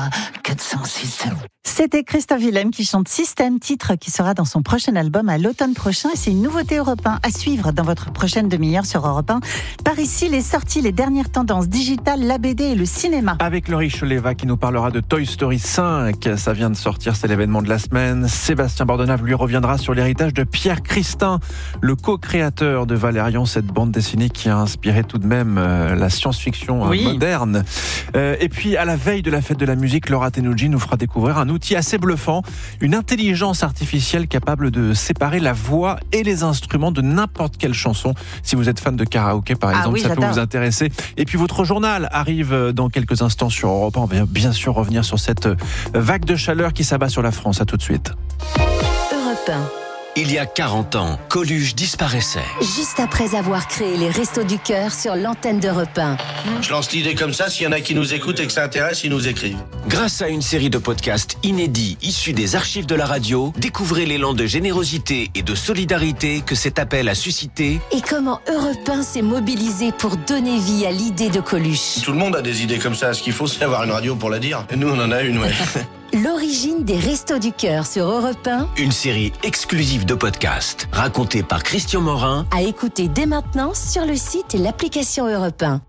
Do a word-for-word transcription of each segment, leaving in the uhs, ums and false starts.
trois, quatre cents systèmes. C'était Christophe Willem qui chante Système, titre qui sera dans son prochain album à l'automne prochain. Et c'est une nouveauté Europe un à suivre dans votre prochaine demi-heure sur Europe un. Par ici, les sorties, les dernières tendances digitales, la B D et le cinéma. Avec Laurie Choleva qui nous parlera de Toy Story cinq. Ça vient de sortir, c'est l'événement de la semaine. Sébastien Bordenave lui reviendra sur l'héritage de Pierre Christin, le co-créateur de Valérian, cette bande dessinée qui a inspiré tout de même euh, la science-fiction oui. euh, moderne. Euh, et puis, à la veille de la fête de la musique, Laura Tenucci nous fera découvrir un outil assez bluffant, une intelligence artificielle capable de séparer la voix et les instruments de n'importe quelle chanson. Si vous êtes fan de karaoké, par exemple, ah oui, ça j'adore. peut vous intéresser. Et puis, votre journal arrive dans quelques instants sur Europe un. On va bien sûr revenir sur cette vague de chaleur qui s'abat sur la France. À tout de suite. Europe un. Il y a quarante ans, Coluche disparaissait. Juste après avoir créé les Restos du Cœur sur l'antenne d'Europe un. Je lance l'idée comme ça, s'il y en a qui nous écoutent et que ça intéresse, ils nous écrivent. Grâce à une série de podcasts inédits issus des archives de la radio, découvrez l'élan de générosité et de solidarité que cet appel a suscité. Et comment Europe un s'est mobilisé pour donner vie à l'idée de Coluche. Tout le monde a des idées comme ça. Ce qu'il faut, c'est avoir une radio pour la dire. Et nous, on en a une, ouais. L'origine des Restos du Cœur sur Europe un. Une série exclusive de podcasts racontée par Christian Morin. À écouter dès maintenant sur le site et l'application Europe un.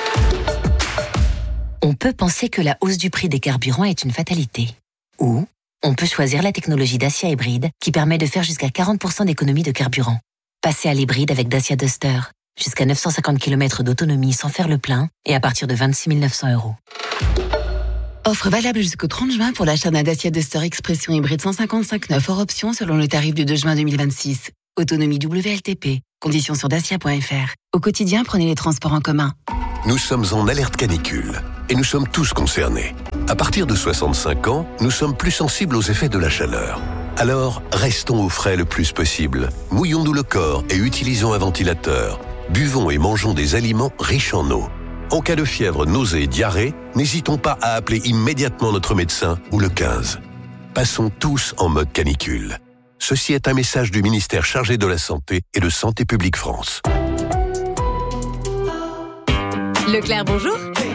On peut penser que la hausse du prix des carburants est une fatalité. Ou on peut choisir la technologie Dacia Hybride qui permet de faire jusqu'à quarante pour cent d'économie de carburant. Passez à l'hybride avec Dacia Duster. Jusqu'à neuf cent cinquante kilomètres d'autonomie sans faire le plein et à partir de vingt-six mille neuf cents euros. Offre valable jusqu'au trente juin pour l'achat d'un Dacia Duster Expression hybride cent cinquante-cinq neuf hors option selon le tarif du deux juin deux mille vingt-six. Autonomie W L T P. Conditions sur dacia point f r. Au quotidien, prenez les transports en commun. Nous sommes en alerte canicule et nous sommes tous concernés. À partir de soixante-cinq ans, nous sommes plus sensibles aux effets de la chaleur. Alors, restons au frais le plus possible. Mouillons-nous le corps et utilisons un ventilateur. Buvons et mangeons des aliments riches en eau. En cas de fièvre, nausée et diarrhée, n'hésitons pas à appeler immédiatement notre médecin ou le quinze. Passons tous en mode canicule. Ceci est un message du ministère chargé de la Santé et de Santé publique France. Leclerc, bonjour.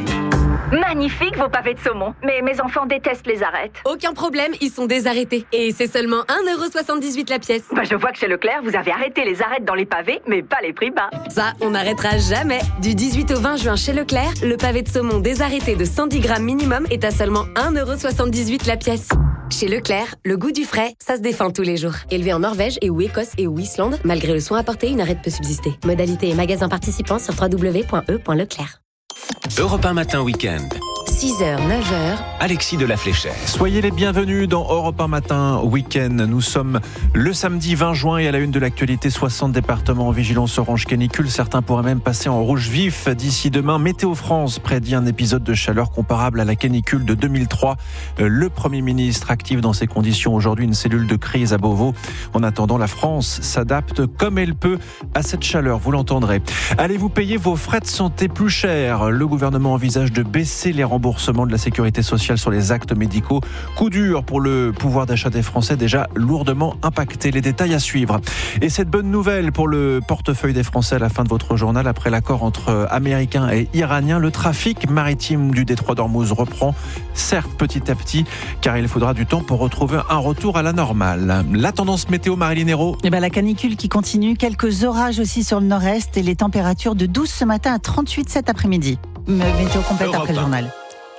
Magnifique vos pavés de saumon, mais mes enfants détestent les arêtes. Aucun problème, ils sont désarrêtés. Et c'est seulement un euro soixante-dix-huit la pièce. Bah je vois que chez Leclerc, vous avez arrêté les arêtes dans les pavés, mais pas les prix bas. Ça, on n'arrêtera jamais. Du dix-huit au vingt juin chez Leclerc, le pavé de saumon désarrêté de cent dix grammes minimum est à seulement un euro soixante-dix-huit la pièce. Chez Leclerc, le goût du frais, ça se défend tous les jours. Élevé en Norvège et ou Écosse et ou Islande, malgré le soin apporté, une arête peut subsister. Modalité et magasin participants sur w w w point e point leclerc. Europe un Matin Week-end. six heures, neuf heures. Alexis de la Fléchère. Soyez les bienvenus dans Europe un Matin Week-end. Nous sommes le samedi vingt juin et à la une de l'actualité, soixante départements en vigilance orange canicule. Certains pourraient même passer en rouge vif d'ici demain. Météo France prédit un épisode de chaleur comparable à la canicule de deux mille trois. Le Premier ministre active dans ces conditions aujourd'hui une cellule de crise à Beauvau. En attendant, la France s'adapte comme elle peut à cette chaleur, vous l'entendrez. Allez-vous payer vos frais de santé plus cher? Le gouvernement envisage de baisser les remboursements de la sécurité sociale sur les actes médicaux. Coup dur pour le pouvoir d'achat des Français déjà lourdement impacté. Les détails à suivre. Et cette bonne nouvelle pour le portefeuille des Français à la fin de votre journal. Après l'accord entre Américains et Iraniens, le trafic maritime du détroit d'Ormuz reprend, certes petit à petit, car il faudra du temps pour retrouver un retour à la normale. La tendance météo, Marilyn Hérault. Eh ben, la canicule qui continue, quelques orages aussi sur le nord-est et les températures de douze ce matin à trente-huit cet après-midi. Météo complète après le journal.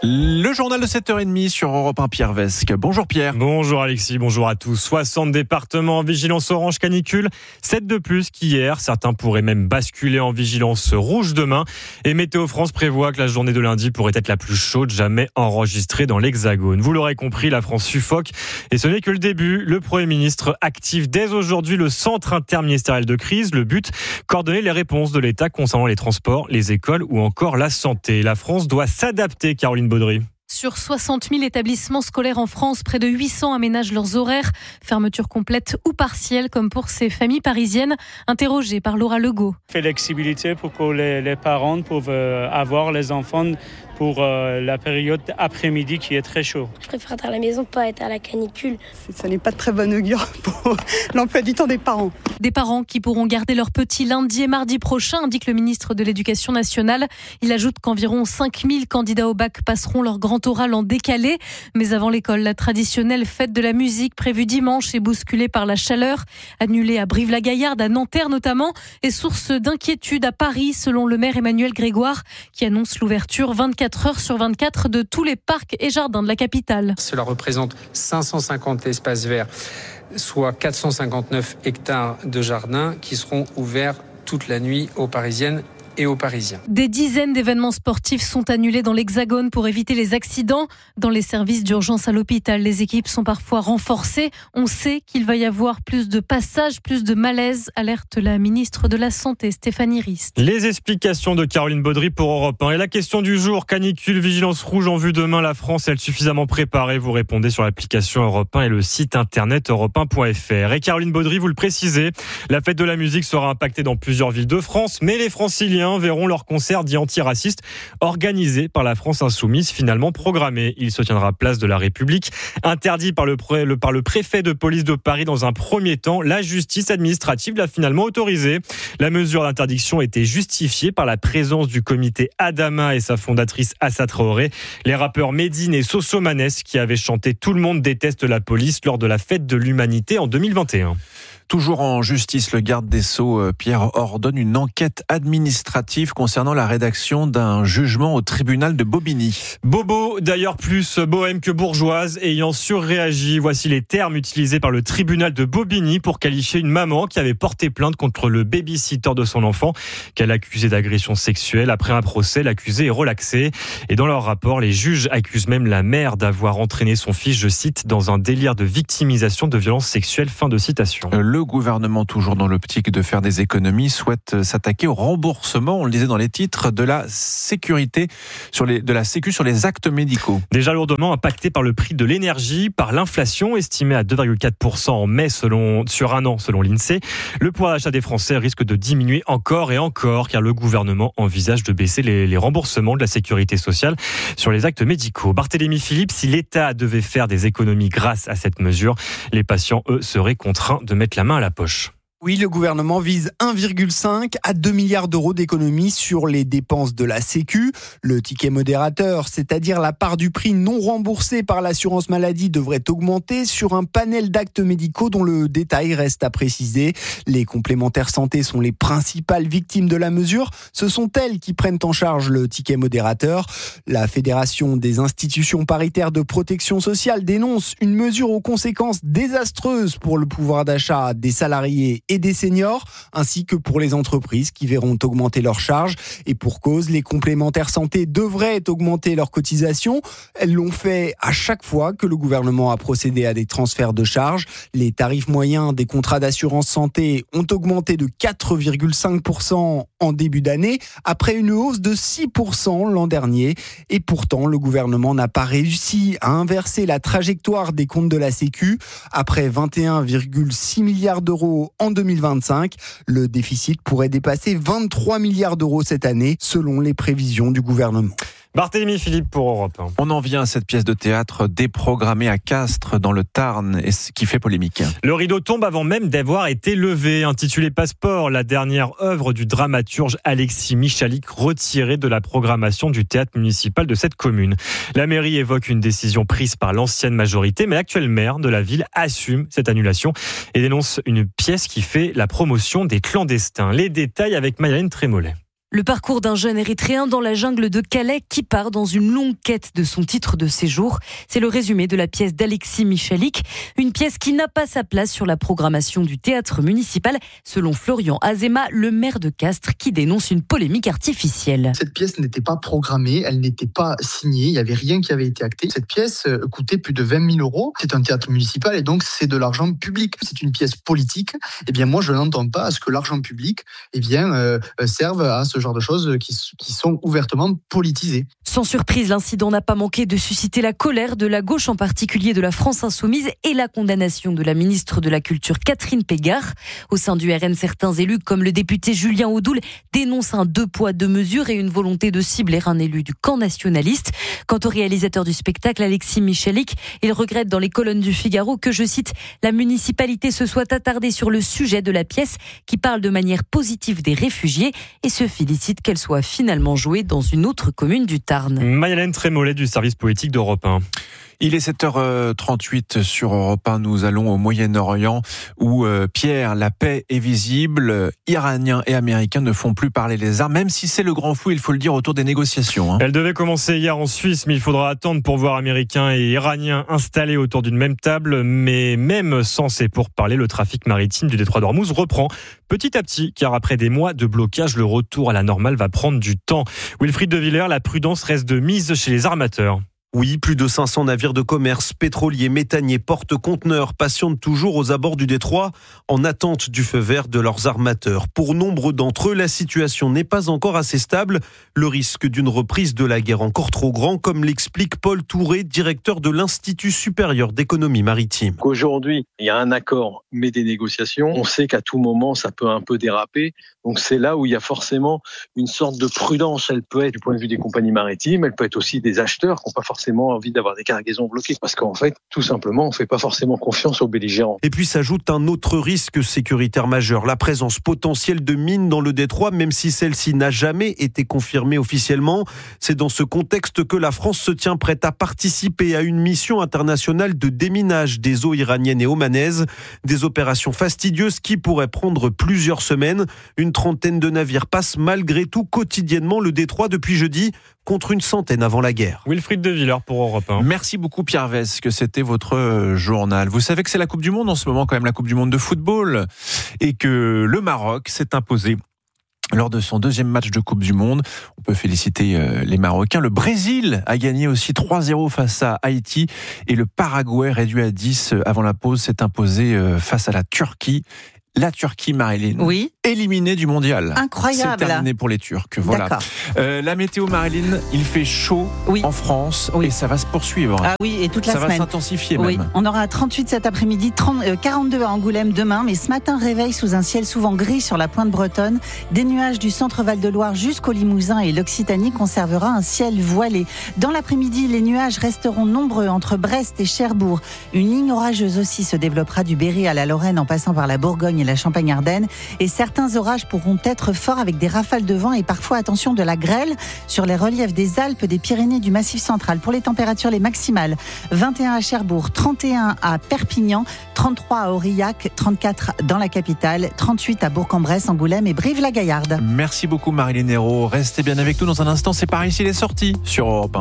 Le journal de sept heures trente sur Europe un, Pierre Vesque. Bonjour Pierre. Bonjour Alexis, bonjour à tous. soixante départements en vigilance orange canicule, sept de plus qu'hier. Certains pourraient même basculer en vigilance rouge demain. Et Météo France prévoit que la journée de lundi pourrait être la plus chaude jamais enregistrée dans l'Hexagone. Vous l'aurez compris, la France suffoque. Et ce n'est que le début. Le Premier ministre active dès aujourd'hui le centre interministériel de crise. Le but, coordonner les réponses de l'État concernant les transports, les écoles ou encore la santé. La France doit s'adapter, Caroline Baudry. Sur soixante mille établissements scolaires en France, près de huit cents aménagent leurs horaires. Fermeture complète ou partielle, comme pour ces familles parisiennes, interrogées par Laura Legault. Flexibilité pour que les, les parents peuvent avoir les enfants pour euh, la période après-midi qui est très chaud. Je préfère être à la maison, pas être à la canicule. Ça n'est pas de très bon augure pour l'emploi du temps des parents. Des parents qui pourront garder leurs petits lundi et mardi prochain, indique le ministre de l'Éducation nationale. Il ajoute qu'environ cinq mille candidats au bac passeront leur grand oral en décalé. Mais avant l'école, la traditionnelle fête de la musique prévue dimanche est bousculée par la chaleur. Annulée à Brive-la-Gaillarde, à Nanterre notamment, est source d'inquiétude à Paris, selon le maire Emmanuel Grégoire, qui annonce l'ouverture vingt-quatre heures sur vingt-quatre de tous les parcs et jardins de la capitale. Cela représente cinq cent cinquante espaces verts, soit quatre cent cinquante-neuf hectares de jardins qui seront ouverts toute la nuit aux Parisiennes et aux Parisiens. Des dizaines d'événements sportifs sont annulés dans l'Hexagone pour éviter les accidents. Dans les services d'urgence à l'hôpital, les équipes sont parfois renforcées. On sait qu'il va y avoir plus de passages, plus de malaise, alerte la ministre de la Santé, Stéphanie Rist. Les explications de Caroline Baudry pour Europe un. Et la question du jour, canicule, vigilance rouge en vue demain. La France est-elle suffisamment préparée? Vous répondez sur l'application Europe un et le site internet europe un point f r. Et Caroline Baudry, vous le précisez, la fête de la musique sera impactée dans plusieurs villes de France, mais les franciliens verront leur concert dit antiraciste organisé par la France Insoumise finalement programmé. Il se tiendra place de la République. Interdit par le, pré, le, par le préfet de police de Paris dans un premier temps, la justice administrative l'a finalement autorisé. La mesure d'interdiction était justifiée par la présence du comité Adama et sa fondatrice Assa Traoré. Les rappeurs Medine et Soso Manes qui avaient chanté « Tout le monde déteste la police » lors de la fête de l'humanité en deux mille vingt et un. Toujours en justice, le garde des Sceaux, Pierre, ordonne une enquête administrative concernant la rédaction d'un jugement au tribunal de Bobigny. Bobo, d'ailleurs plus bohème que bourgeoise, ayant surréagi. Voici les termes utilisés par le tribunal de Bobigny pour qualifier une maman qui avait porté plainte contre le baby-sitter de son enfant, qu'elle accusait d'agression sexuelle. Après un procès, l'accusé est relaxé. Et dans leur rapport, les juges accusent même la mère d'avoir entraîné son fils, je cite, dans un délire de victimisation de violences sexuelles. Fin de citation. Le gouvernement, toujours dans l'optique de faire des économies, souhaite s'attaquer au remboursement, on le disait dans les titres, de la sécurité sur les, de la Sécu sur les actes médicaux. Déjà lourdement impacté par le prix de l'énergie, par l'inflation estimée à deux virgule quatre pour cent en mai selon, sur un an selon l'INSEE, le pouvoir d'achat des Français risque de diminuer encore et encore car le gouvernement envisage de baisser les, les remboursements de la sécurité sociale sur les actes médicaux. Barthélémy Philippe, si l'État devait faire des économies grâce à cette mesure, les patients, eux, seraient contraints de mettre la main à la poche. Oui, le gouvernement vise un virgule cinq à deux milliards d'euros d'économies sur les dépenses de la Sécu. Le ticket modérateur, c'est-à-dire la part du prix non remboursé par l'assurance maladie, devrait augmenter sur un panel d'actes médicaux dont le détail reste à préciser. Les complémentaires santé sont les principales victimes de la mesure. Ce sont elles qui prennent en charge le ticket modérateur. La Fédération des institutions paritaires de protection sociale dénonce une mesure aux conséquences désastreuses pour le pouvoir d'achat des salariés et des seniors, ainsi que pour les entreprises qui verront augmenter leurs charges. Et pour cause, les complémentaires santé devraient augmenter leurs cotisations. Elles l'ont fait à chaque fois que le gouvernement a procédé à des transferts de charges. Les tarifs moyens des contrats d'assurance santé ont augmenté de quatre virgule cinq pour cent en début d'année, après une hausse de six pour cent l'an dernier. Et pourtant, le gouvernement n'a pas réussi à inverser la trajectoire des comptes de la Sécu. Après vingt et un virgule six milliards d'euros en deux mille vingt-cinq, le déficit pourrait dépasser vingt-trois milliards d'euros cette année, selon les prévisions du gouvernement. Barthélémy Philippe pour Europe un. On en vient à cette pièce de théâtre déprogrammée à Castres, dans le Tarn, et ce qui fait polémique. Le rideau tombe avant même d'avoir été levé. Intitulé Passeport, la dernière œuvre du dramaturge Alexis Michalik, retirée de la programmation du théâtre municipal de cette commune. La mairie évoque une décision prise par l'ancienne majorité, mais l'actuel maire de la ville assume cette annulation et dénonce une pièce qui fait la promotion des clandestins. Les détails avec Maïline Trémollet. Le parcours d'un jeune érythréen dans la jungle de Calais qui part dans une longue quête de son titre de séjour. C'est le résumé de la pièce d'Alexis Michalik. Une pièce qui n'a pas sa place sur la programmation du théâtre municipal, selon Florian Azema, le maire de Castres, qui dénonce une polémique artificielle. Cette pièce n'était pas programmée, elle n'était pas signée, il n'y avait rien qui avait été acté. Cette pièce coûtait plus de vingt mille euros. C'est un théâtre municipal et donc c'est de l'argent public. C'est une pièce politique. Eh bien moi je n'entends pas à ce que l'argent public eh bien, euh, serve à ce ce genre de choses qui, qui sont ouvertement politisées. Sans surprise, l'incident n'a pas manqué de susciter la colère de la gauche, en particulier de la France Insoumise, et la condamnation de la ministre de la Culture Catherine Pégard. Au sein du R N, certains élus, comme le député Julien Audoul, dénoncent un deux poids deux mesures et une volonté de cibler un élu du camp nationaliste. Quant au réalisateur du spectacle, Alexis Michalik, il regrette dans les colonnes du Figaro que, je cite, la municipalité se soit attardée sur le sujet de la pièce qui parle de manière positive des réfugiés et se félicite qu'elle soit finalement jouée dans une autre commune du Tarn. Maïlène Trémollet du service politique d'Europe un. Il est sept heures trente-huit sur Europe un. Nous allons au Moyen-Orient où, euh, Pierre, la paix est visible. Iraniens et Américains ne font plus parler les armes, même si c'est le grand flou, il faut le dire, autour des négociations. Hein. Elle devait commencer hier en Suisse, mais il faudra attendre pour voir Américains et Iraniens installés autour d'une même table. Mais même sans ces pourparlers, le trafic maritime du détroit d'Ormuz reprend petit à petit, car après des mois de blocage, le retour à la normale va prendre du temps. Wilfried de Villers, la prudence reste de mise chez les armateurs. Oui, plus de cinq cents navires de commerce, pétroliers, méthaniers, porte-conteneurs patientent toujours aux abords du détroit en attente du feu vert de leurs armateurs. Pour nombre d'entre eux, la situation n'est pas encore assez stable. Le risque d'une reprise de la guerre encore trop grand, comme l'explique Paul Touré, directeur de l'Institut supérieur d'économie maritime. Aujourd'hui, il y a un accord, mais des négociations. On sait qu'à tout moment, ça peut un peu déraper. Donc c'est là où il y a forcément une sorte de prudence. Elle peut être du point de vue des compagnies maritimes, elle peut être aussi des acheteurs qui n'ont pas forcément envie d'avoir des cargaisons bloquées. Parce qu'en fait, tout simplement, on ne fait pas forcément confiance aux belligérants. Et puis s'ajoute un autre risque sécuritaire majeur, la présence potentielle de mines dans le détroit, même si celle-ci n'a jamais été confirmée officiellement. C'est dans ce contexte que la France se tient prête à participer à une mission internationale de déminage des eaux iraniennes et omanaises. Des opérations fastidieuses qui pourraient prendre plusieurs semaines. Une trentaine de navires passent malgré tout quotidiennement le détroit depuis jeudi, contre une centaine avant la guerre. Wilfried de Villers pour Europe un. Merci beaucoup Pierre Vesse, que c'était votre journal. Vous savez que c'est la Coupe du Monde en ce moment, quand même la Coupe du Monde de football, et que le Maroc s'est imposé lors de son deuxième match de Coupe du Monde. On peut féliciter les Marocains. Le Brésil a gagné aussi trois zéro face à Haïti, et le Paraguay, réduit à dix avant la pause, s'est imposé face à la Turquie. La Turquie, Marilyn, oui. éliminée du mondial. Incroyable. C'est terminé pour les Turcs. Voilà. Euh, la météo, Marilyn, il fait chaud oui. en France oui. et ça va se poursuivre. Ah oui, et toute la ça semaine. Ça va s'intensifier oui. même. On aura trente-huit cet après-midi, trente, euh, quarante-deux à Angoulême demain, mais ce matin, réveil sous un ciel souvent gris sur la pointe bretonne. Des nuages du centre Val-de-Loire jusqu'au Limousin et l'Occitanie conservera un ciel voilé. Dans l'après-midi, les nuages resteront nombreux entre Brest et Cherbourg. Une ligne orageuse aussi se développera du Berry à la Lorraine en passant par la Bourgogne et la Champagne-Ardenne. Et certains orages pourront être forts avec des rafales de vent et parfois, attention, de la grêle sur les reliefs des Alpes, des Pyrénées, du Massif central. Pour les températures, les maximales, vingt et un à Cherbourg, trente et un à Perpignan, trente-trois à Aurillac, trente-quatre dans la capitale, trente-huit à Bourg-en-Bresse, Angoulême et Brive-la-Gaillarde. Merci beaucoup Marilyn Hérault. Restez bien avec nous dans un instant. C'est par ici les sorties sur Europe un.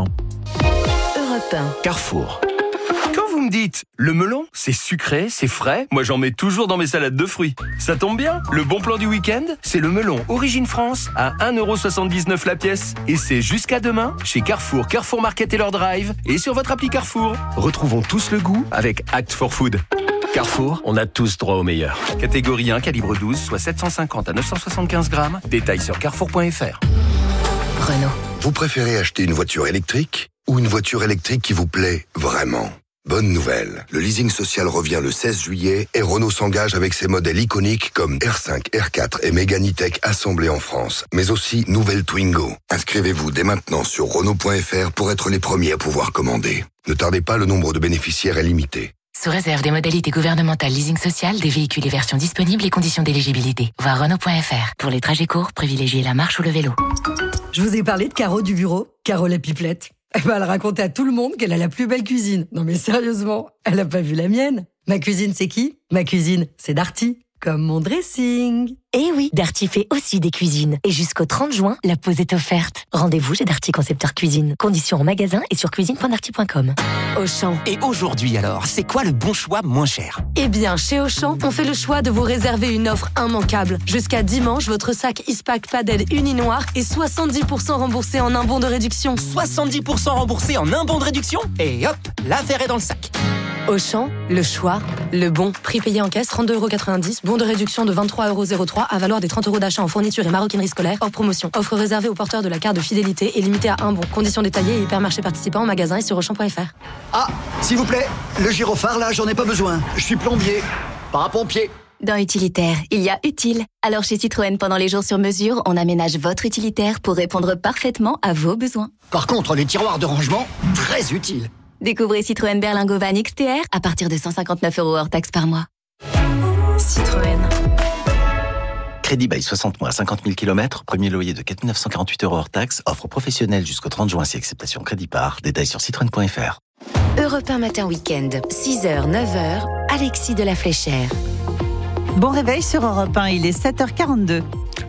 Europe un. Carrefour. Vous me dites, le melon, c'est sucré, c'est frais. Moi, j'en mets toujours dans mes salades de fruits. Ça tombe bien. Le bon plan du week-end, c'est le melon Origine France à un euro soixante-dix-neuf la pièce. Et c'est jusqu'à demain chez Carrefour, Carrefour Market et leur drive et sur votre appli Carrefour. Retrouvons tous le goût avec Act for Food. Carrefour, on a tous droit au meilleur. Catégorie un, calibre douze, soit sept cent cinquante à neuf cent soixante-quinze grammes. Détails sur carrefour point f r. Renault. Vous préférez acheter une voiture électrique ou une voiture électrique qui vous plaît vraiment ? Bonne nouvelle, le leasing social revient le seize juillet et Renault s'engage avec ses modèles iconiques comme R cinq, R quatre et Mégane E-Tech assemblés en France, mais aussi nouvelle Twingo. Inscrivez-vous dès maintenant sur Renault point f r pour être les premiers à pouvoir commander. Ne tardez pas, le nombre de bénéficiaires est limité. Sous réserve des modalités gouvernementales leasing social, des véhicules et versions disponibles et conditions d'éligibilité. Voir Renault point f r. Pour les trajets courts, privilégiez la marche ou le vélo. Je vous ai parlé de Caro du bureau, Caro la pipelette. Eh ben, elle racontait à tout le monde qu'elle a la plus belle cuisine. Non mais sérieusement, elle a pas vu la mienne. Ma cuisine, c'est qui ? Ma cuisine, c'est Darty. Comme mon dressing. Eh oui, Darty fait aussi des cuisines. Et jusqu'au trente juin, la pause est offerte. Rendez-vous chez Darty Concepteur Cuisine. Conditions en magasin et sur cuisine point darty point com. Auchan. Et aujourd'hui alors, c'est quoi le bon choix moins cher ? Eh bien, chez Auchan, on fait le choix de vous réserver une offre immanquable. Jusqu'à dimanche, votre sac Ispac Padel Uni-Noir est soixante-dix pour cent remboursé en un bon de réduction. soixante-dix pour cent remboursé en un bon de réduction ? Et hop, l'affaire est dans le sac. Auchan, le choix, le bon. Prix payé en caisse, trente-deux euros quatre-vingt-dix. Bon de réduction de vingt-trois euros zéro trois à valeur des trente euros d'achat en fourniture et maroquinerie scolaire. Hors promotion. Offre réservée aux porteurs de la carte de fidélité et limitée à un bon. Conditions détaillées et hypermarché participant en magasin et sur auchan point f r. Ah, s'il vous plaît, le gyrophare là, j'en ai pas besoin. Je suis plombier, parapompier. Dans Utilitaire, il y a utile. Alors chez Citroën, pendant les jours sur mesure, on aménage votre utilitaire pour répondre parfaitement à vos besoins. Par contre, les tiroirs de rangement, très utiles. Découvrez Citroën Berlingo Van X T R à partir de cent cinquante-neuf euros hors taxe par mois. Citroën. Crédit bail soixante mois, cinquante mille kilomètres, premier loyer de quatre mille neuf cent quarante-huit euros hors taxe, offre professionnelle jusqu'au trente juin si acceptation crédit par. Détails sur citroën point f r. Europe un matin week-end, six heures, neuf heures, Alexis de la Fléchère. Bon réveil sur Europe un, il est sept heures quarante-deux.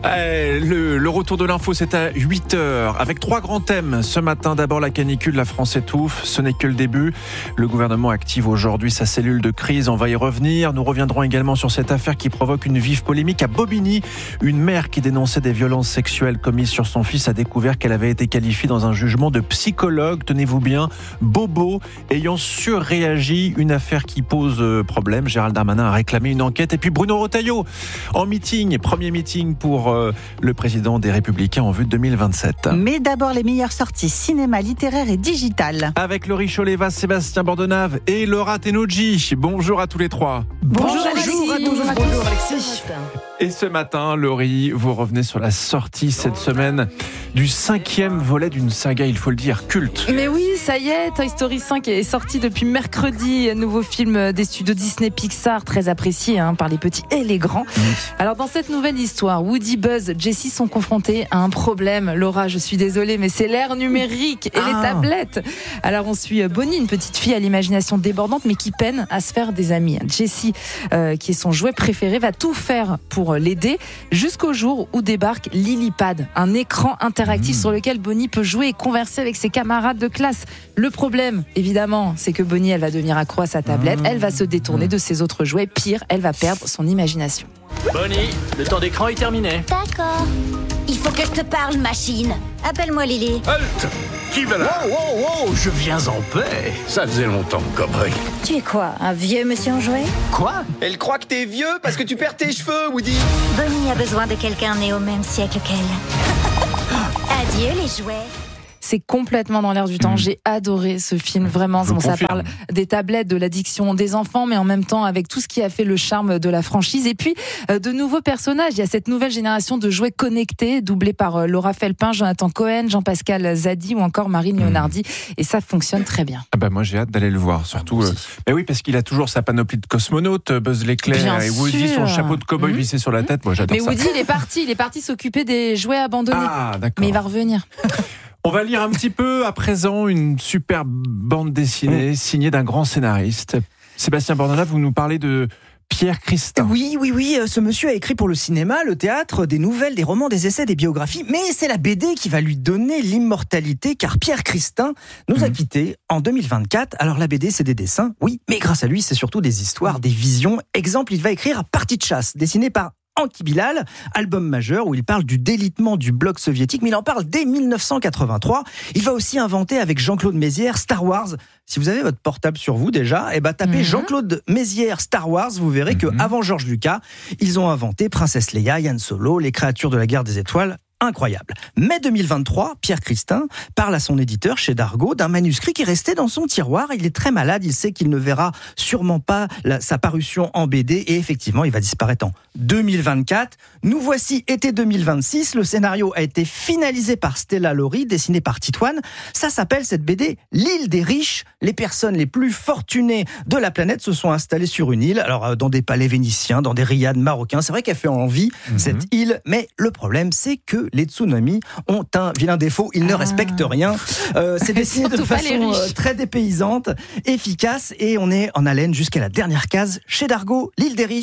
Eh, le, le retour de l'info, c'est à huit heures, avec trois grands thèmes. Ce matin, d'abord la canicule, la France étouffe, ce n'est que le début. Le gouvernement active aujourd'hui sa cellule de crise, on va y revenir. Nous reviendrons également sur cette affaire qui provoque une vive polémique à Bobigny. Une mère qui dénonçait des violences sexuelles commises sur son fils a découvert qu'elle avait été qualifiée dans un jugement de psychologue, tenez-vous bien, bobo, ayant surréagi. Une affaire qui pose problème. Gérald Darmanin a réclamé une enquête. Et puis Bruno Retailleau, en meeting, premier meeting pour le président des Républicains en vue de deux mille vingt-sept. Mais d'abord les meilleures sorties cinéma, littéraire et digital. Avec Laurie Choleva, Sébastien Bordenave et Laura Tenodji. Bonjour à tous les trois. Bonjour, bonjour Alexis. Bonjour à tous. Bonjour Alexis. Et ce matin, Laurie, vous revenez sur la sortie cette semaine du cinquième volet d'une saga, il faut le dire, culte. Mais oui, ça y est, Toy Story cinq est sorti depuis mercredi, nouveau film des studios Disney Pixar, très apprécié hein, par les petits et les grands. Mmh. Alors dans cette nouvelle histoire, Woody, Buzz, Jessie sont confrontés à un problème. Laura, je suis désolée, mais c'est l'ère numérique et ah. les tablettes. Alors on suit Bonnie, une petite fille à l'imagination débordante, mais qui peine à se faire des amis. Jessie, euh, qui est son jouet préféré, va tout faire pour l'aider, jusqu'au jour où débarque Lilypad, un écran interactif mmh. sur lequel Bonnie peut jouer et converser avec ses camarades de classe. Le problème, évidemment, c'est que Bonnie, elle va devenir accro à sa tablette, mmh. elle va se détourner mmh. de ses autres jouets, pire, elle va perdre son imagination. Bonnie, le temps d'écran est terminé. D'accord. Il faut que je te parle, machine. Appelle-moi Lily. Halte! Qui va là? Wow, wow, wow, je viens en paix. Ça faisait longtemps, cowboy. Tu es quoi, un vieux monsieur en jouet? Quoi? Elle croit que t'es vieux parce que tu perds tes cheveux, Woody. Bonnie a besoin de quelqu'un né au même siècle qu'elle. Adieu les jouets. C'est complètement dans l'air du temps. Mmh. J'ai adoré ce film, vraiment. Bon, ça parle des tablettes, de l'addiction des enfants, mais en même temps avec tout ce qui a fait le charme de la franchise. Et puis, euh, de nouveaux personnages. Il y a cette nouvelle génération de jouets connectés, doublés par euh, Laura Felpin, Jonathan Cohen, Jean-Pascal Zadi ou encore Marine Leonardi. Mmh. Et ça fonctionne très bien. Ah bah moi, j'ai hâte d'aller le voir. Surtout, euh, bah oui, parce qu'il a toujours sa panoplie de cosmonautes, Buzz l'éclair bien et Woody, sûr. Son chapeau de cow-boy mmh. vissé sur la tête. Moi, j'adore mais ça. Mais Woody, il est parti. Il est parti s'occuper des jouets abandonnés. Ah, d'accord. Mais il va revenir. On va lire un petit peu à présent une superbe bande dessinée signée d'un grand scénariste. Sébastien Bordenave, vous nous parlez de Pierre Christin. Oui, oui, oui, ce monsieur a écrit pour le cinéma, le théâtre, des nouvelles, des romans, des essais, des biographies, mais c'est la B D qui va lui donner l'immortalité, car Pierre Christin nous a quittés en deux mille vingt-quatre. Alors la B D, c'est des dessins, oui, mais grâce à lui, c'est surtout des histoires, des visions. Exemple, il va écrire Partie de chasse, dessiné par Anki Bilal, album majeur où il parle du délitement du bloc soviétique, mais il en parle dès mille neuf cent quatre-vingt-trois. Il va aussi inventer avec Jean-Claude Mézières Star Wars. Si vous avez votre portable sur vous déjà, eh ben tapez mmh. Jean-Claude Mézières Star Wars, vous verrez mmh. que avant George Lucas, ils ont inventé Princesse Leia, Han Solo, les créatures de la guerre des étoiles. Incroyable. Mai deux mille vingt-trois, Pierre Christin parle à son éditeur chez Dargaud d'un manuscrit qui est resté dans son tiroir. Il est très malade, il sait qu'il ne verra sûrement pas la, sa parution en B D et effectivement, il va disparaître en deux mille vingt-quatre. Nous voici été deux mille vingt-six. Le scénario a été finalisé par Stella Laurie, dessiné par Titoine. Ça s'appelle cette B D L'île des riches. Les personnes les plus fortunées de la planète se sont installées sur une île, alors dans des palais vénitiens, dans des riads marocains. C'est vrai qu'elle fait envie, mmh. cette île, mais le problème, c'est que les tsunamis ont un vilain défaut, ils ne ah. respectent rien. Euh, c'est dessiné de façon euh, très dépaysante, efficace, et on est en haleine jusqu'à la dernière case chez Dargaud, l'île des riches.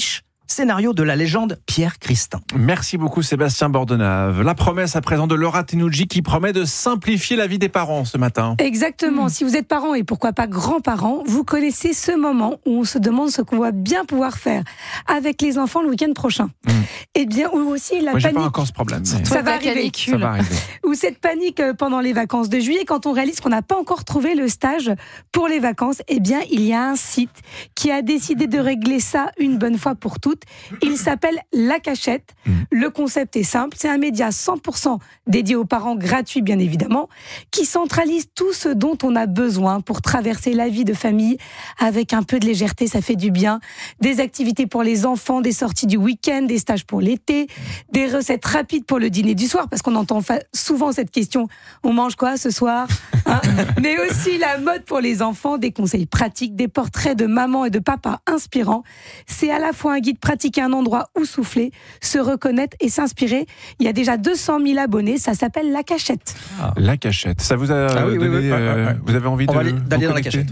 scénario de la légende Pierre Christin. Merci beaucoup Sébastien Bordenave. La promesse à présent de Laura Tenouji qui promet de simplifier la vie des parents ce matin. Exactement. Mmh. Si vous êtes parents et pourquoi pas grands-parents, vous connaissez ce moment où on se demande ce qu'on va bien pouvoir faire avec les enfants le week-end prochain. Mmh. Eh bien, ou aussi la Moi, j'ai panique. pas encore ce problème. Mais... Ça, va arriver. Ça va arriver. Ou cette panique pendant les vacances de juillet quand on réalise qu'on n'a pas encore trouvé le stage pour les vacances. Eh bien, il y a un site qui a décidé de régler ça une bonne fois pour toutes. Il s'appelle La Cachette. Mmh. Le concept est simple. C'est un média cent pour cent dédié aux parents, gratuit bien évidemment, qui centralise tout ce dont on a besoin pour traverser la vie de famille avec un peu de légèreté, ça fait du bien. Des activités pour les enfants, des sorties du week-end, des stages pour l'été, des recettes rapides pour le dîner du soir, parce qu'on entend fa- souvent cette question, on mange quoi ce soir, hein? Mais aussi la mode pour les enfants, des conseils pratiques, des portraits de maman et de papa inspirants. C'est à la fois un guide pratique et un endroit où souffler, se reconnaître et s'inspirer. Il y a déjà deux cent mille abonnés, ça s'appelle La Cachette. Ah. La Cachette, ça vous a ah oui, donné, oui, oui, euh, ouais, ouais. vous avez envie On de, va aller, d'aller dans La Cachette.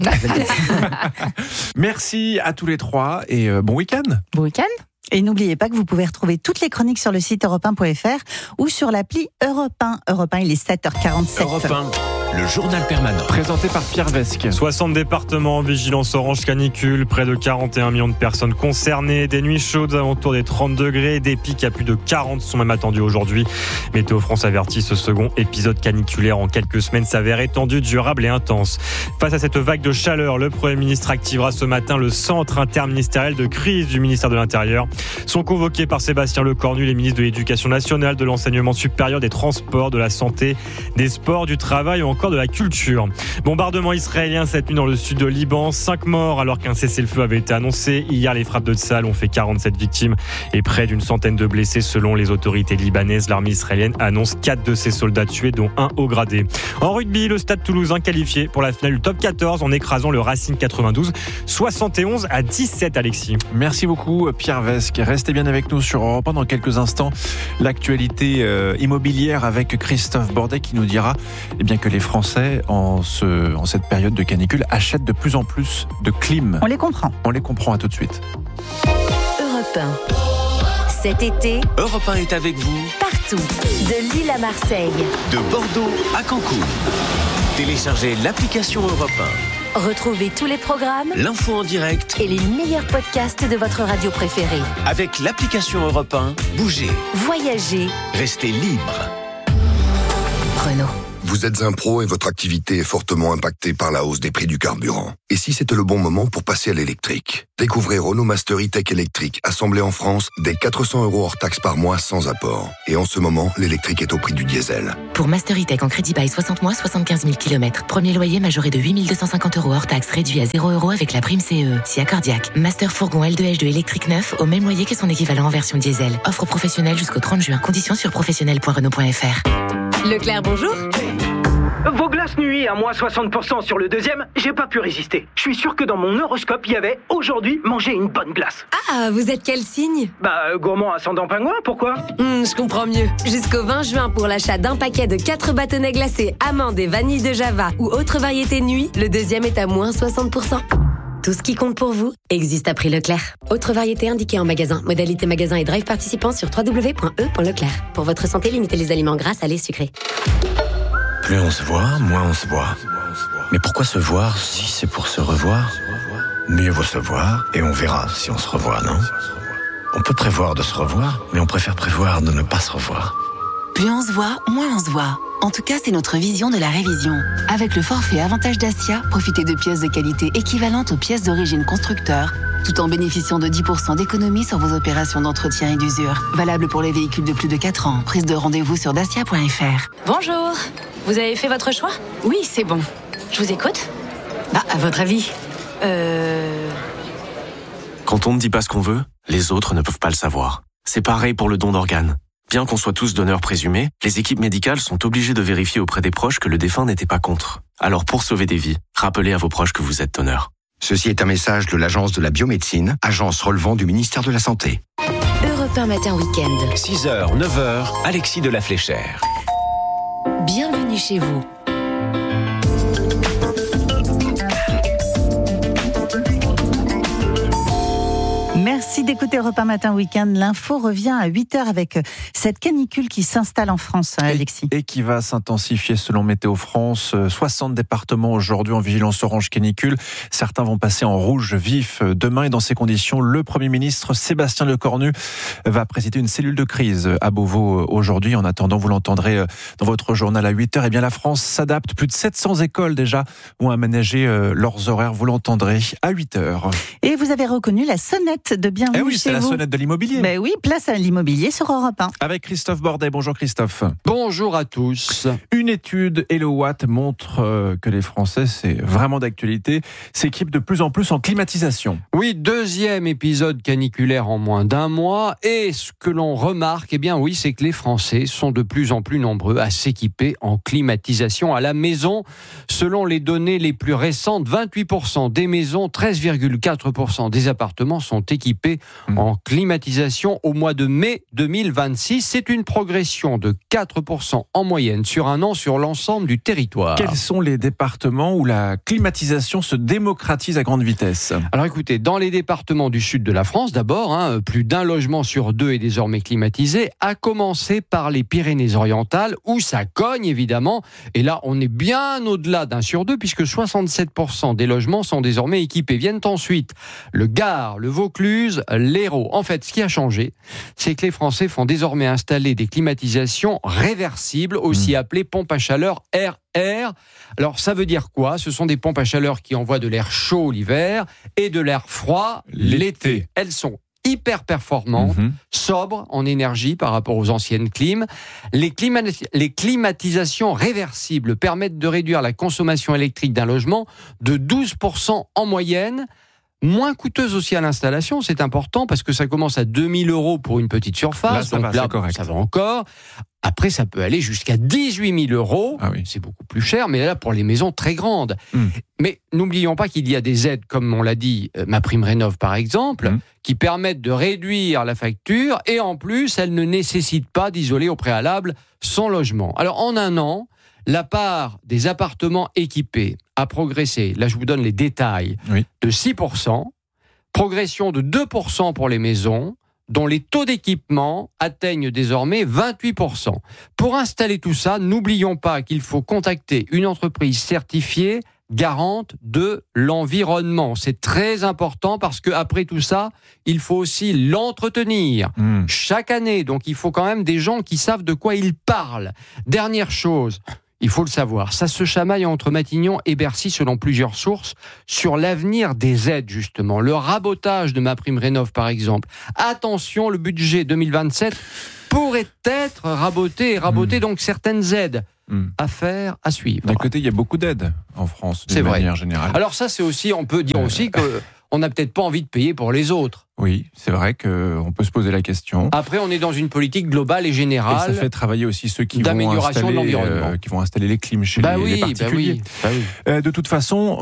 Merci à tous les trois et euh, bon week-end. Bon week-end. Et n'oubliez pas que vous pouvez retrouver toutes les chroniques sur le site europe un point f r ou sur l'appli Europe un. Europe un, il est sept heures quarante-sept. Europe un, le journal permanent. Présenté par Pierre Vesque. soixante départements en vigilance orange canicule, près de quarante et un millions de personnes concernées, des nuits chaudes alentour des trente degrés, des pics à plus de quarante sont même attendus aujourd'hui. Météo France avertit, ce second épisode caniculaire en quelques semaines s'avère étendu, durable et intense. Face à cette vague de chaleur, le Premier ministre activera ce matin le centre interministériel de crise du ministère de l'Intérieur. Sont convoqués par Sébastien Lecornu, les ministres de l'Éducation nationale, de l'Enseignement supérieur, des Transports, de la Santé, des Sports, du Travail ou encore de la Culture. Bombardement israélien cette nuit dans le sud de Liban. Cinq morts alors qu'un cessez-le-feu avait été annoncé. Hier, les frappes de Tsahal ont fait quarante-sept victimes et près d'une centaine de blessés selon les autorités libanaises. L'armée israélienne annonce quatre de ses soldats tués, dont un haut gradé. En rugby, le Stade Toulousain qualifié pour la finale du top quatorze en écrasant le Racing quatre-vingt-douze. soixante et onze à dix-sept, Alexis. Merci beaucoup, Pierre Vesque. Restez bien avec nous sur Europe un. Dans quelques instants, l'actualité euh, immobilière avec Christophe Bordet qui nous dira eh bien, que les Français, en, ce, en cette période de canicule, achètent de plus en plus de clim. On les comprend. On les comprend, à tout de suite. Europe un. Cet été, Europe un est avec vous partout, de Lille à Marseille, de Bordeaux à Cancun. Téléchargez l'application Europe un. Retrouvez tous les programmes, l'info en direct et les meilleurs podcasts de votre radio préférée. Avec l'application Europe un, bougez, voyagez, restez libre. Renault. Vous êtes un pro et votre activité est fortement impactée par la hausse des prix du carburant. Et si c'était le bon moment pour passer à l'électrique? Découvrez Renault Master E-Tech électrique, assemblé en France, dès quatre cents euros hors taxe par mois sans apport. Et en ce moment, l'électrique est au prix du diesel. Pour Master E-Tech en crédit bail soixante mois, soixante-quinze mille kilomètres. Premier loyer majoré de huit mille deux cent cinquante euros hors taxe, réduit à zéro euros avec la prime C E. Si accordiaque. Master fourgon L deux H deux électrique neuf au même loyer que son équivalent en version diesel. Offre professionnelle jusqu'au trente juin. Conditions sur professionnel point renault point f r. Leclerc, bonjour. Vos glaces nuit à moins soixante pour cent sur le deuxième, j'ai pas pu résister. Je suis sûr que dans mon horoscope, il y avait aujourd'hui manger une bonne glace. Ah, vous êtes quel signe? Bah, euh, gourmand ascendant pingouin, pourquoi? Hmm, je comprends mieux. Jusqu'au vingt juin, pour l'achat d'un paquet de quatre bâtonnets glacés, amandes et vanille de Java ou autre variété nuit, le deuxième est à moins soixante pour cent. Tout ce qui compte pour vous existe à prix Leclerc. Autre variété indiquée en magasin. Modalité magasin et drive participant sur w w w point e point leclerc. Pour votre santé, limitez les aliments gras, salés, sucrés. Plus on se voit, moins on se voit. Mais pourquoi se voir si c'est pour se revoir? Mieux vaut se voir et on verra si on se revoit, non? On peut prévoir de se revoir, mais on préfère prévoir de ne pas se revoir. Plus on se voit, moins on se voit. En tout cas, c'est notre vision de la révision. Avec le forfait Avantage Dacia, profitez de pièces de qualité équivalentes aux pièces d'origine constructeur, tout en bénéficiant de dix pour cent d'économie sur vos opérations d'entretien et d'usure. Valable pour les véhicules de plus de quatre ans. Prise de rendez-vous sur dacia point f r. Bonjour. Vous avez fait votre choix? Oui, c'est bon. Je vous écoute. Bah, à votre avis? Euh... Quand on ne dit pas ce qu'on veut, les autres ne peuvent pas le savoir. C'est pareil pour le don d'organes. Bien qu'on soit tous donneurs présumés, les équipes médicales sont obligées de vérifier auprès des proches que le défunt n'était pas contre. Alors pour sauver des vies, rappelez à vos proches que vous êtes donneur. Ceci est un message de l'Agence de la biomédecine, agence relevant du ministère de la Santé. Europe un matin week-end. six heures, neuf heures, Alexis de la Fléchère. Bienvenue chez vous. Merci d'être d'écouter Europe un Matin Week-end. L'info revient à huit heures avec cette canicule qui s'installe en France, Alexis. Et qui va s'intensifier selon Météo France. soixante départements aujourd'hui en vigilance orange canicule. Certains vont passer en rouge vif demain. Et dans ces conditions, le Premier ministre Sébastien Lecornu va présider une cellule de crise à Beauvau aujourd'hui. En attendant, vous l'entendrez dans votre journal à huit heures. Eh bien, la France s'adapte. Plus de sept cents écoles déjà vont aménager leurs horaires. Vous l'entendrez à huit heures. Et vous avez reconnu la sonnette de Bienvenue eh oui, chez c'est vous. La sonnette de l'immobilier. Mais oui, place à l'immobilier sur Europe un. Avec Christophe Bordet. Bonjour Christophe. Bonjour à tous. Une étude Hello Watt montre que les Français, c'est vraiment d'actualité, s'équipent de plus en plus en climatisation. Oui, deuxième épisode caniculaire en moins d'un mois. Et ce que l'on remarque, eh bien oui, c'est que les Français sont de plus en plus nombreux à s'équiper en climatisation à la maison. Selon les données les plus récentes, vingt-huit pour cent des maisons, treize virgule quatre pour cent des appartements sont équipés mmh. en climatisation au mois de mai deux mille vingt-six. C'est une progression de quatre pour cent en moyenne sur un an sur l'ensemble du territoire. Quels sont les départements où la climatisation se démocratise à grande vitesse ? Alors écoutez, dans les départements du sud de la France d'abord, hein, plus d'un logement sur deux est désormais climatisé, à commencer par les Pyrénées-Orientales où ça cogne évidemment. Et là, on est bien au-delà d'un sur deux puisque soixante-sept pour cent des logements sont désormais équipés. Viennent ensuite le Gard, le Vaucluse, l'Hérault. En fait, ce qui a changé, c'est que les Français font désormais installer des climatisations réversibles, aussi mmh. appelées pompes à chaleur R R. Alors, ça veut dire quoi ? Ce sont des pompes à chaleur qui envoient de l'air chaud l'hiver et de l'air froid l'été. l'été. Elles sont hyper performantes, mmh. sobres en énergie par rapport aux anciennes clims. Les, clima- les climatisations réversibles permettent de réduire la consommation électrique d'un logement de douze pour cent en moyenne. Moins coûteuse aussi à l'installation, c'est important parce que ça commence à deux mille euros pour une petite surface. Là, ça donc va, là, c'est correct. Ça va encore. Après, ça peut aller jusqu'à dix-huit mille euros. Ah oui. C'est beaucoup plus cher, mais là, pour les maisons très grandes. Mm. Mais n'oublions pas qu'il y a des aides, comme on l'a dit, euh, MaPrimeRénov' par exemple, mm. qui permettent de réduire la facture et en plus, elles ne nécessitent pas d'isoler au préalable son logement. Alors, en un an, la part des appartements équipés a progressé, là je vous donne les détails, oui. de six pour cent, progression de deux pour cent pour les maisons, dont les taux d'équipement atteignent désormais vingt-huit pour cent. Pour installer tout ça, n'oublions pas qu'il faut contacter une entreprise certifiée garante de l'environnement. C'est très important parce qu'après tout ça, il faut aussi l'entretenir mmh. chaque année. Donc il faut quand même des gens qui savent de quoi ils parlent. Dernière chose, il faut le savoir, ça se chamaille entre Matignon et Bercy selon plusieurs sources sur l'avenir des aides justement. Le rabotage de MaPrimeRénov' par exemple. Attention, le budget deux mille vingt-sept pourrait être raboté et raboter mmh. donc certaines aides. Mmh. À faire, à suivre. D'un côté, il y a beaucoup d'aides en France, d'une c'est manière vrai. générale. Alors ça, c'est aussi, on peut dire euh... aussi qu'on n'a peut-être pas envie de payer pour les autres. Oui, c'est vrai qu'on peut se poser la question. Après, on est dans une politique globale et générale. Et ça fait travailler aussi ceux qui, vont d'amélioration installer, de l'environnement. Euh, qui vont installer les clims chez bah les, oui, les particuliers. Bah oui, bah oui. Euh, de toute façon,